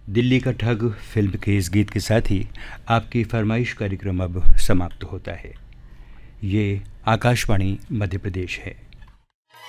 दिल्ली का ठग फिल्म के इस गीत के साथ ही आपकी फरमाइश कार्यक्रम अब समाप्त होता है। ये आकाशवाणी मध्य प्रदेश है।